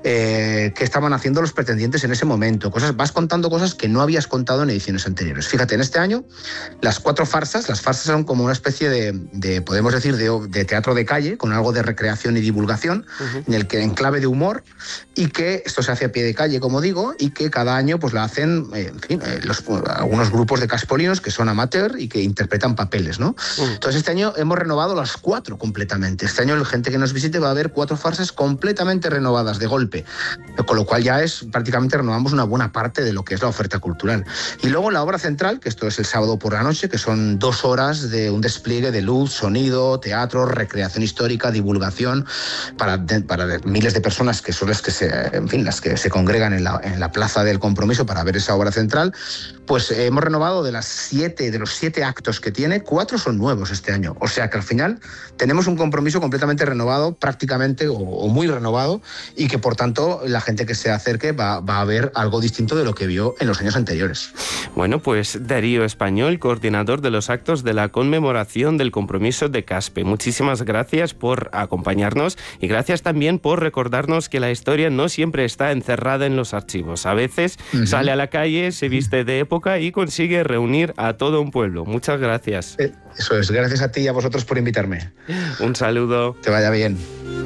qué estaban haciendo los pretendientes en ese momento. Vas contando cosas que no habías contado en ediciones anteriores. Fíjate, en este año, las farsas son como una especie de podemos decir, de teatro de calle, con algo de recreación y divulgación, en el que en clave de humor, y que esto se hace a pie de calle, como digo, y que cada año pues la hacen, algunos grupos de caspolinos que son amateur y que interpretan papeles, ¿no? Entonces este año hemos renovado las 4 completamente. Este año la gente que nos visite va a ver 4 farsas completamente renovadas de golpe, con lo cual ya prácticamente renovamos una buena parte de lo que es la oferta cultural. Y luego la obra central, que esto es el sábado por la noche, que son 2 horas de un despliegue de luz, sonido, teatro, recreación histórica, divulgación, para miles de personas que son las que se congregan en la Plaza del Compromiso para ver esa obra central. Pues hemos renovado de los 7 actos que tiene, 4 son nuevos este año. O sea que al final tenemos un compromiso completamente renovado, prácticamente o muy renovado, y que por tanto la gente que se acerque va a ver algo distinto de lo que vio en los años anteriores. Bueno, pues Darío Español, coordinador de los actos de la conmemoración del compromiso de Caspe. Muchísimas gracias por acompañarnos y gracias también por recordarnos que la historia no siempre está encerrada en los archivos. A veces sale a la calle, se viste de época y consigue reunir a todo un pueblo. Muchas gracias. Eso es, gracias a ti y a vosotros por invitarme. Un saludo. Que vaya bien.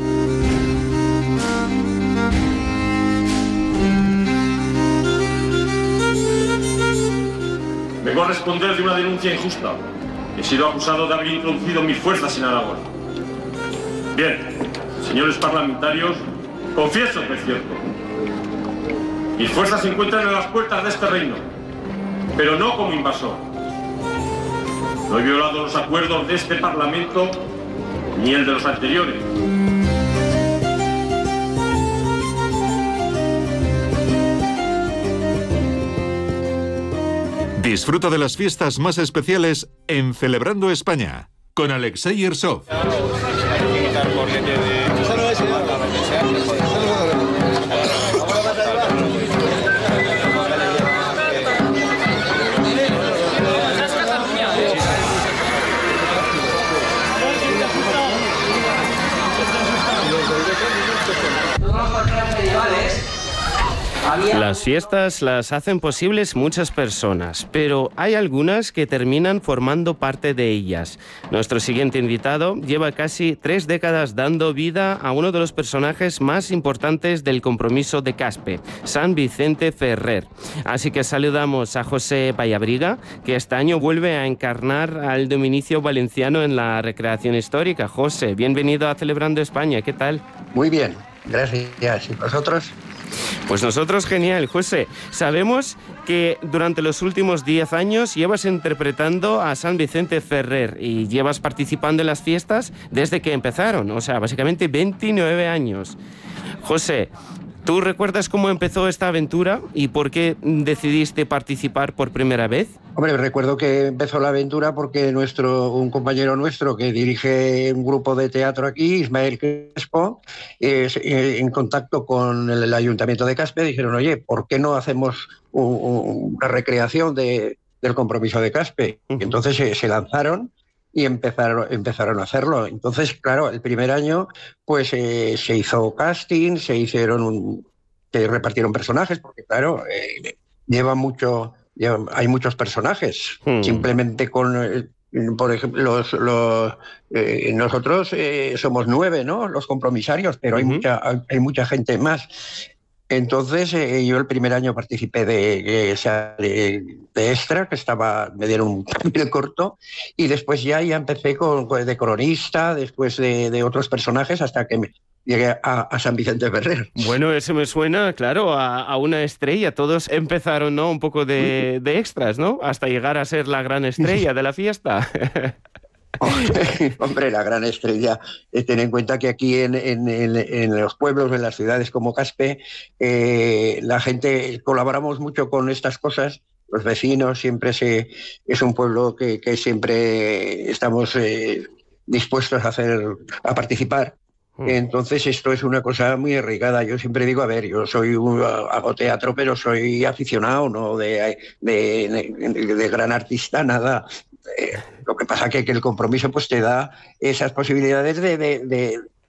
Vengo a responder de una denuncia injusta. He sido acusado de haber introducido mis fuerzas en Aragón. Bien, señores parlamentarios, confieso que es cierto. Mis fuerzas se encuentran en las puertas de este reino, pero no como invasor. No he violado los acuerdos de este Parlamento ni el de los anteriores. Disfruta de las fiestas más especiales en Celebrando España, con Alexei Ersov. Las fiestas las hacen posibles muchas personas, pero hay algunas que terminan formando parte de ellas. Nuestro siguiente invitado lleva casi 3 décadas dando vida a uno de los personajes más importantes del compromiso de Caspe, San Vicente Ferrer. Así que saludamos a José Vallabriga, que este año vuelve a encarnar al dominicio valenciano en la recreación histórica. José, bienvenido a Celebrando España, ¿qué tal? Muy bien, gracias. ¿Y vosotros? Pues nosotros genial, José. Sabemos que durante los últimos 10 años llevas interpretando a San Vicente Ferrer y llevas participando en las fiestas desde que empezaron, o sea, básicamente 29 años. José, ¿tú recuerdas cómo empezó esta aventura y por qué decidiste participar por primera vez? Hombre, recuerdo que empezó la aventura porque un compañero nuestro que dirige un grupo de teatro aquí, Ismael Crespo, en contacto con el Ayuntamiento de Caspe, dijeron, oye, ¿por qué no hacemos una recreación del compromiso de Caspe? Y entonces se lanzaron y empezaron a hacerlo. Entonces, claro, el primer año pues se hizo casting, se repartieron personajes, porque claro, hay muchos personajes. Simplemente por ejemplo, nosotros somos 9, ¿no? Los compromisarios, pero hay mucha gente más. Entonces yo el primer año participé de extra, que me dieron un papel corto, y después ya empecé de cronista, después de otros personajes, hasta que llegué a San Vicente Ferrer. Bueno, eso me suena, claro, a una estrella. Todos empezaron, ¿no?, un poco de extras, ¿no?, hasta llegar a ser la gran estrella de la fiesta. Hombre, la gran estrella. Ten en cuenta que aquí en los pueblos, en las ciudades como Caspe, la gente colaboramos mucho con estas cosas. Los vecinos siempre es un pueblo que siempre estamos dispuestos a participar. Entonces esto es una cosa muy arraigada. Yo siempre digo, yo hago teatro, pero soy aficionado, no de gran artista, nada. Lo que pasa que el compromiso pues te da esas posibilidades de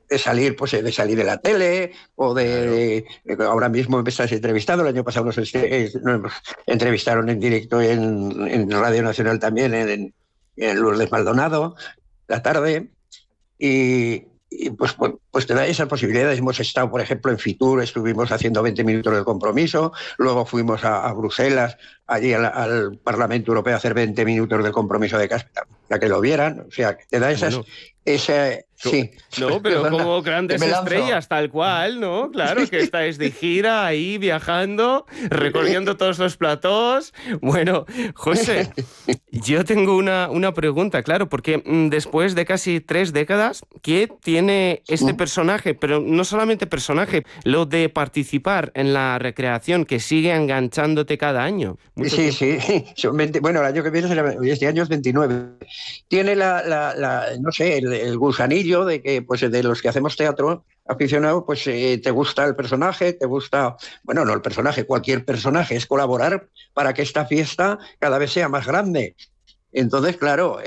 salir, pues de salir de la tele o ahora mismo me estás entrevistado. El año pasado nos entrevistaron en directo en Radio Nacional también, en Lourdes Maldonado, la tarde, y pues te da esas posibilidades. Hemos estado, por ejemplo, en Fitur, estuvimos haciendo 20 minutos del compromiso, luego fuimos a Bruselas, allí al Parlamento Europeo, a hacer 20 minutos del compromiso de Caspe, para que lo vieran. O sea, te da esas... Sí. No, pero como grandes estrellas, tal cual, ¿no? Claro, que estáis de gira ahí, viajando, recorriendo todos los platós. Bueno, José, yo tengo una pregunta, claro, porque después de casi 3 décadas, ¿qué tiene este personaje? Pero no solamente personaje, lo de participar en la recreación, que sigue enganchándote cada año. Sí. Bueno, el año que viene, este año es 29. Tiene no sé, el gusanillo de que, pues, de los que hacemos teatro aficionado, pues te gusta el personaje, te gusta, bueno, no el personaje, cualquier personaje, es colaborar para que esta fiesta cada vez sea más grande. Entonces, claro,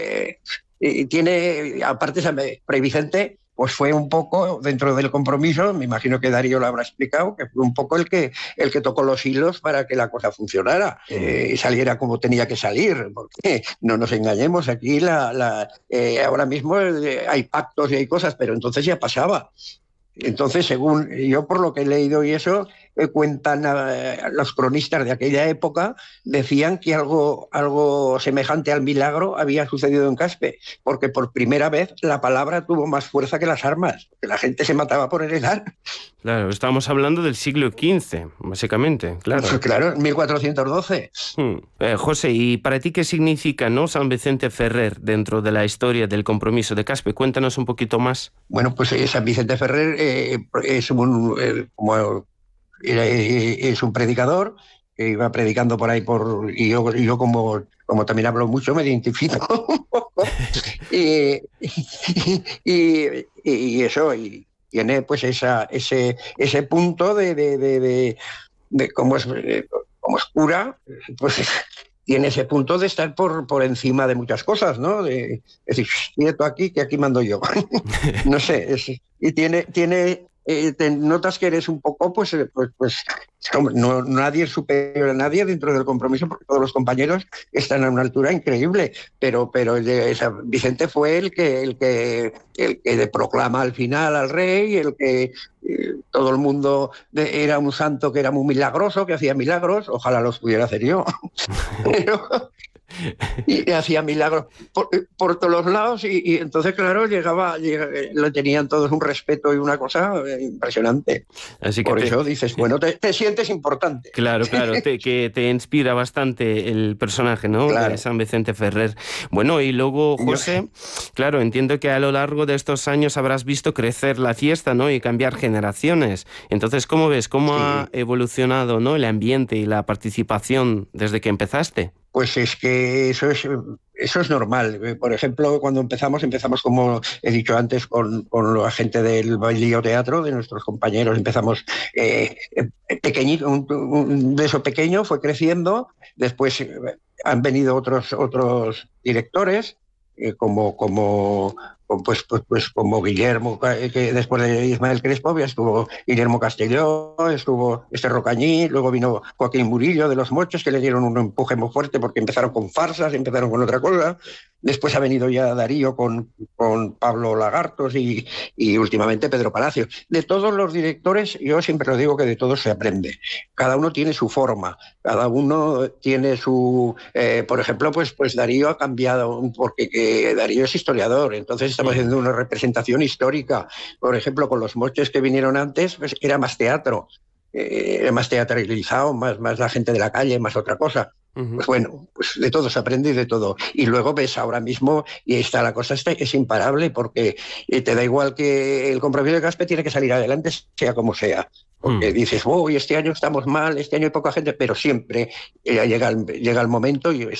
tiene, aparte, Fray Vicente, pues fue un poco dentro del compromiso, me imagino que Darío lo habrá explicado, que fue un poco el que tocó los hilos para que la cosa funcionara y saliera como tenía que salir, porque no nos engañemos, aquí ahora mismo hay pactos y hay cosas, pero entonces ya pasaba. Entonces, según yo, por lo que he leído y eso, cuentan los cronistas de aquella época, decían que algo semejante al milagro había sucedido en Caspe, porque por primera vez la palabra tuvo más fuerza que las armas, que la gente se mataba por heredar. Claro, estamos hablando del siglo XV, básicamente, claro. Pues claro, 1412. José, ¿y para ti qué significa, no, San Vicente Ferrer dentro de la historia del compromiso de Caspe? Cuéntanos un poquito más. Bueno, pues San Vicente Ferrer es un predicador que iba predicando por ahí, y yo como también hablo mucho, me identifico un poco. y eso, y tiene pues ese punto de como es cura, pues tiene ese punto de estar por encima de muchas cosas, ¿no? De decir, quieto aquí, que aquí mando yo. No sé, y tiene te notas que eres un poco, pues no, nadie es superior a nadie dentro del compromiso, porque todos los compañeros están a una altura increíble, pero Vicente fue el que proclama al final al rey, el que todo el mundo era un santo que era muy milagroso, que hacía milagros, ojalá los pudiera hacer yo. Y hacía milagros por todos los lados y entonces, claro, lo tenían todos un respeto y una cosa impresionante. Así que por eso dices, bueno, te sientes importante. Claro, que te inspira bastante el personaje, ¿no? Claro. De San Vicente Ferrer. Bueno, y luego, José, claro, entiendo que a lo largo de estos años habrás visto crecer la fiesta, ¿no? Y cambiar generaciones. Entonces, ¿cómo ves? ¿Cómo ha evolucionado, ¿no? El ambiente y la participación desde que empezaste? Pues es que eso es normal. Por ejemplo, cuando empezamos, como he dicho antes, con la gente del Bailío Teatro, de nuestros compañeros, empezamos pequeñito, un beso pequeño, fue creciendo, después han venido otros directores, como Guillermo, que después de Ismael Crespo ya estuvo Guillermo Castelló, estuvo Rocañí, luego vino Joaquín Murillo de Los Mochos, que le dieron un empuje muy fuerte porque empezaron con farsas, empezaron con otra cosa. Después ha venido ya Darío con Pablo Lagartos y últimamente Pedro Palacios. De todos los directores, yo siempre lo digo que de todos se aprende. Cada uno tiene su forma, cada uno tiene su... por ejemplo, pues Darío ha cambiado, porque Darío es historiador, entonces estamos haciendo una representación histórica. Por ejemplo, con Los Moches que vinieron antes, pues era más teatro. Era más teatralizado, más la gente de la calle, más otra cosa. Pues bueno, pues de todo se aprende y de todo. Y luego ves ahora mismo, y está la cosa es imparable, porque te da igual que el compromiso de Caspe tiene que salir adelante, sea como sea. Porque dices, este año estamos mal, este año hay poca gente, pero siempre llega el momento y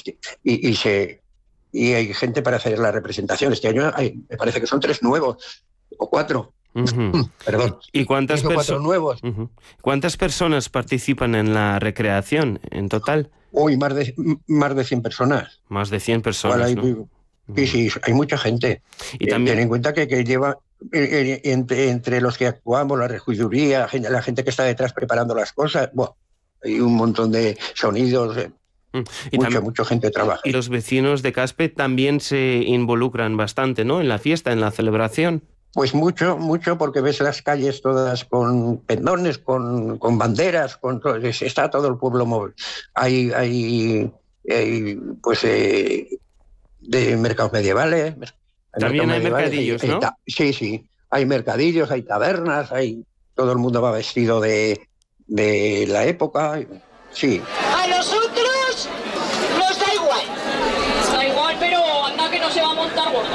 hay gente para hacer la representación. Este año me parece que son 3 nuevos, o 4. Perdón. ¿Y cuántas nuevos? ¿Cuántas personas participan en la recreación en total? Hoy más de 100 personas. Más de 100 personas, ¿no? Sí, hay mucha gente. Y también... Ten en cuenta que entre los que actuamos, la regiduría, la gente que está detrás preparando las cosas, bueno, hay un montón de sonidos, mucha gente trabaja. Y los vecinos de Caspe también se involucran bastante, ¿no?, en la fiesta, en la celebración. Pues mucho, porque ves las calles todas con pendones, con banderas, está todo el pueblo móvil. Hay pues de mercados medievales. También hay mercadillos, ¿no? Sí, hay mercadillos, hay tabernas, todo el mundo va vestido de la época, sí. A nosotros nos da igual. Da igual, pero anda que no se va a montar gorda.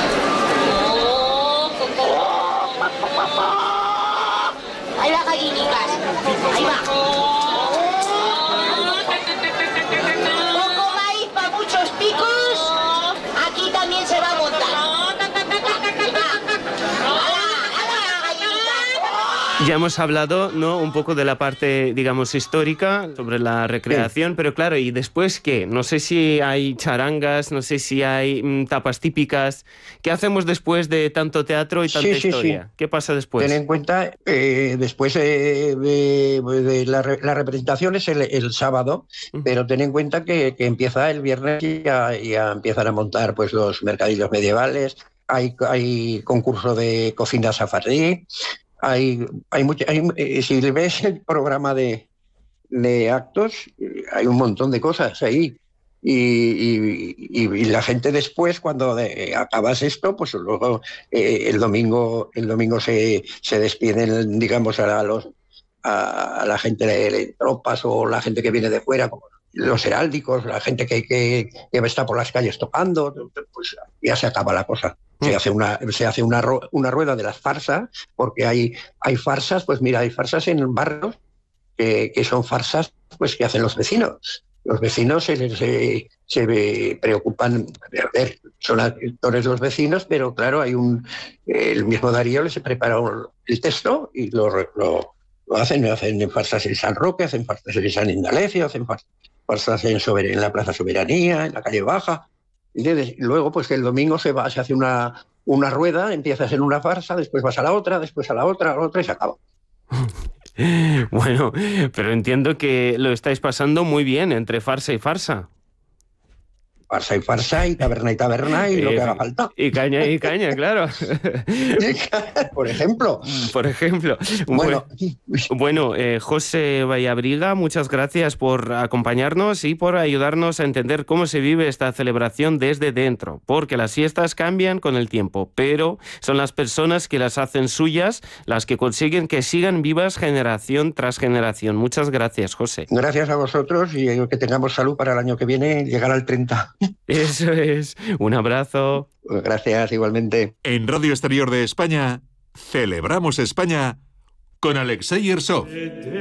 Ahí va, gallinicas. Ahí va. Poco maíz para muchos picos. Aquí también se va a montar. Ya hemos hablado, ¿no?, un poco de la parte, digamos, histórica, sobre la recreación, pero claro, ¿y después qué? No sé si hay charangas, no sé si hay tapas típicas. ¿Qué hacemos después de tanto teatro y tanta historia? Sí. ¿Qué pasa después? Ten en cuenta, después de la representación es el sábado, pero ten en cuenta que empieza el viernes y ya empiezan a montar pues los mercadillos medievales, hay concurso de cocina safardí. Si ves el programa de actos, hay un montón de cosas ahí. Y la gente después, cuando acabas esto, pues luego el domingo se despiden, digamos, a la gente de tropas o la gente que viene de fuera, como los heráldicos, la gente que está por las calles tocando, pues ya se acaba la cosa. Se hace una rueda de las farsas, porque hay farsas, pues mira, hay farsas en barrios que son farsas pues que hacen los vecinos. Los vecinos se preocupan, son actores los vecinos, pero claro, el mismo Darío les prepara el texto y lo hacen farsas en San Roque, hacen farsas en San Indalecio, hacen farsas en la Plaza Soberanía, en la calle Baja. Y luego, pues el domingo se hace una rueda, empiezas en una farsa, después vas a la otra, después a la otra y se acaba. Bueno, pero entiendo que lo estáis pasando muy bien entre farsa y farsa. Farsa y taberna y lo que haga falta. Y caña, claro. Por ejemplo. Bueno, José Vallabriga, muchas gracias por acompañarnos y por ayudarnos a entender cómo se vive esta celebración desde dentro, porque las fiestas cambian con el tiempo, pero son las personas que las hacen suyas las que consiguen que sigan vivas generación tras generación. Muchas gracias, José. Gracias a vosotros y que tengamos salud para el año que viene, llegar al 30. Eso es. Un abrazo. Gracias, igualmente. En Radio Exterior de España, celebramos España con Alexei Ersov.